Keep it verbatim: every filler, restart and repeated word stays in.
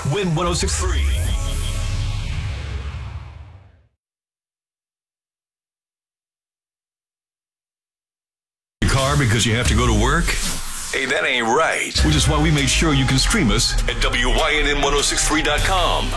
Win one oh six point three. Car because you have to go to work? Hey, that ain't right. Which is why we made sure you can stream us at W Y N N ten sixty-three dot com.